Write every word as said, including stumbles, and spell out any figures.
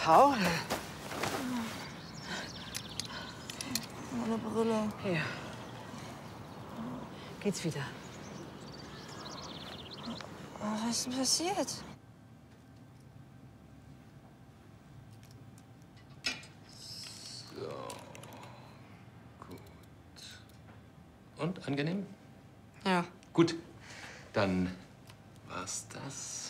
Paul? Meine Brille. Hier. Geht's wieder? Was ist denn passiert? So. Gut. Und angenehm? Ja. Gut. Dann war's das.